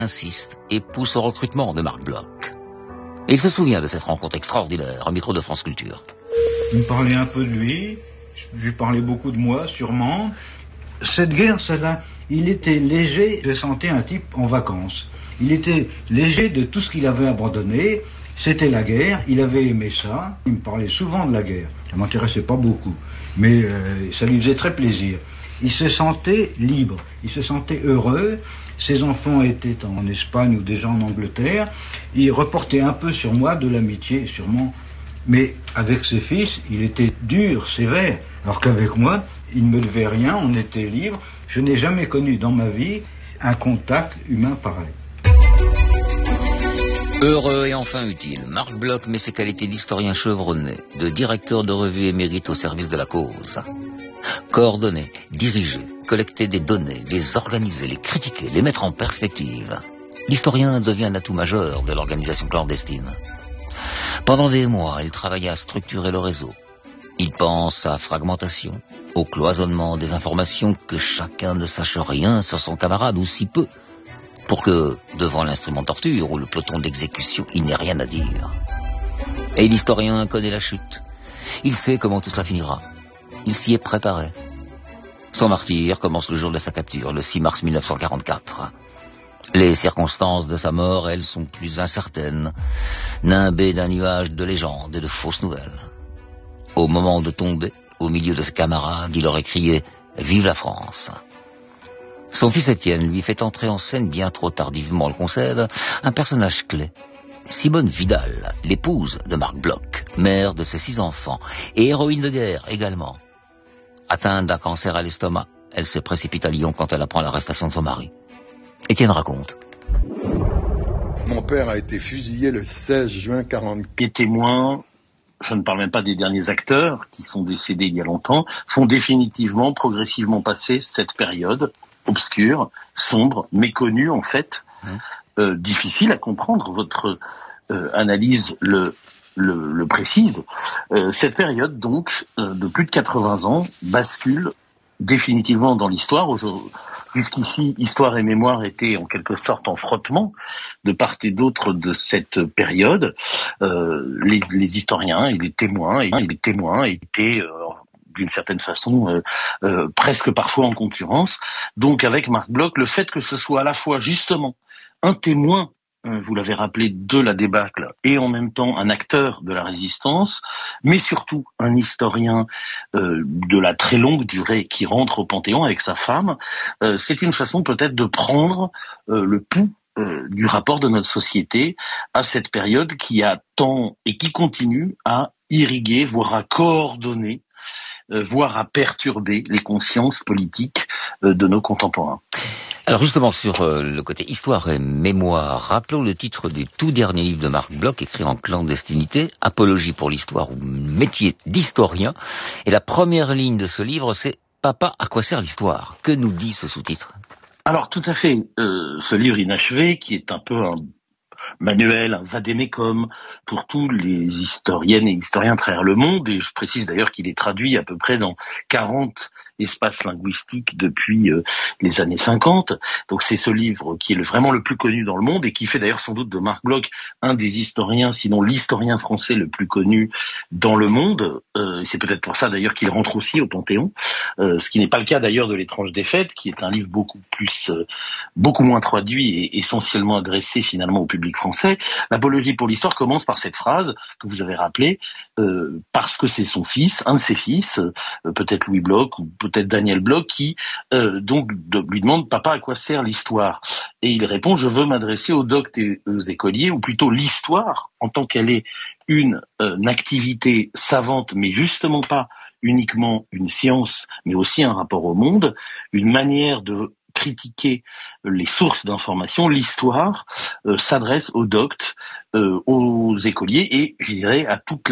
insiste et pousse au recrutement de Marc Bloch. Et il se souvient de cette rencontre extraordinaire au micro de France Culture. Il me parlait un peu de lui, je lui parlais beaucoup de moi, sûrement. Cette guerre, il était léger, je sentais un type en vacances. Il était léger de tout ce qu'il avait abandonné, c'était la guerre, il avait aimé ça. Il me parlait souvent de la guerre, ça ne m'intéressait pas beaucoup, mais ça lui faisait très plaisir. Il se sentait libre, il se sentait heureux. Ses enfants étaient en Espagne ou déjà en Angleterre. Il reportait un peu sur moi de l'amitié, sûrement. Mais avec ses fils, il était dur, sévère. Alors qu'avec moi, il ne me devait rien, on était libre. Je n'ai jamais connu dans ma vie un contact humain pareil. Heureux et enfin utile, Marc Bloch met ses qualités d'historien chevronné, de directeur de revue émérite au service de la cause. Coordonner, diriger, collecter des données, les organiser, les critiquer, les mettre en perspective. L'historien devient un atout majeur de l'organisation clandestine. Pendant des mois, il travaille à structurer le réseau. Il pense à fragmentation, au cloisonnement des informations, que chacun ne sache rien sur son camarade ou si peu, pour que, devant l'instrument de torture ou le peloton d'exécution, il n'ait rien à dire. Et l'historien connaît la chute. Il sait comment tout cela finira. Il s'y est préparé. Son martyre commence le jour de sa capture, le 6 mars 1944. Les circonstances de sa mort, elles, sont plus incertaines, nimbées d'un nuage de légendes et de fausses nouvelles. Au moment de tomber, au milieu de ses camarades, il aurait crié « Vive la France !» Son fils Étienne lui fait entrer en scène, bien trop tardivement, on le concède, un personnage clé. Simone Vidal, l'épouse de Marc Bloch, mère de ses 6 enfants, et héroïne de guerre également. Atteinte d'un cancer à l'estomac, elle se précipite à Lyon quand elle apprend l'arrestation de son mari. Étienne raconte. Mon père a été fusillé le 16 juin 1944. Les témoins, je ne parle même pas des derniers acteurs qui sont décédés il y a longtemps, font définitivement, progressivement passer cette période obscure, sombre, méconnue en fait, difficile à comprendre. Votre analyse le précise. Cette période donc de plus de 80 ans bascule définitivement dans l'histoire. Jusqu'ici, histoire et mémoire étaient en quelque sorte en frottement de part et d'autre de cette période. Les historiens et les témoins étaient d'une certaine façon presque parfois en concurrence. Donc avec Marc Bloch, le fait que ce soit à la fois justement un témoin, vous l'avez rappelé, de la débâcle et en même temps un acteur de la résistance, mais surtout un historien de la très longue durée qui rentre au Panthéon avec sa femme, c'est une façon peut-être de prendre le pouls du rapport de notre société à cette période qui a tant et qui continue à irriguer, voire à coordonner, voire à perturber les consciences politiques de nos contemporains. Alors justement, sur le côté histoire et mémoire, rappelons le titre du tout dernier livre de Marc Bloch, écrit en clandestinité, Apologie pour l'histoire ou métier d'historien. Et la première ligne de ce livre, c'est « Papa, à quoi sert l'histoire ?» Que nous dit ce sous-titre ? Alors tout à fait, ce livre inachevé, qui est un peu un manuel, un vadémécum pour tous les historiennes et historiens à travers le monde, et je précise d'ailleurs qu'il est traduit à peu près dans 40 espaces linguistiques depuis les années 50. Donc c'est ce livre qui est vraiment le plus connu dans le monde et qui fait d'ailleurs sans doute de Marc Bloch un des historiens, sinon l'historien français le plus connu dans le monde. C'est peut-être pour ça d'ailleurs qu'il rentre aussi au Panthéon, ce qui n'est pas le cas d'ailleurs de L'étrange défaite, qui est un livre beaucoup moins traduit et essentiellement adressé finalement au public français. L'apologie pour l'histoire commence par cette phrase que vous avez rappelée, parce que c'est son fils, un de ses fils, peut-être Louis Bloch ou peut-être Daniel Bloch, qui lui demande « Papa, à quoi sert l'histoire ?» Et il répond « Je veux m'adresser aux doctes et aux écoliers, ou plutôt l'histoire, en tant qu'elle est une activité savante, mais justement pas uniquement une science, mais aussi un rapport au monde, une manière de critiquer les sources d'information. L'histoire s'adresse aux doctes, aux écoliers et, je dirais, à tout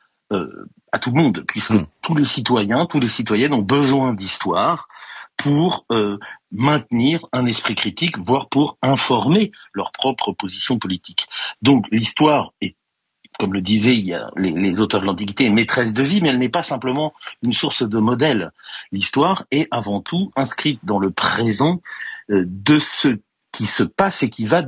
le monde, puisque tous les citoyens, tous les citoyennes ont besoin d'histoire pour maintenir un esprit critique, voire pour informer leur propre position politique. Donc l'histoire est, comme le disaient les auteurs de l'Antiquité, une maîtresse de vie, mais elle n'est pas simplement une source de modèle. L'histoire est avant tout inscrite dans le présent de ce qui se passe et qui va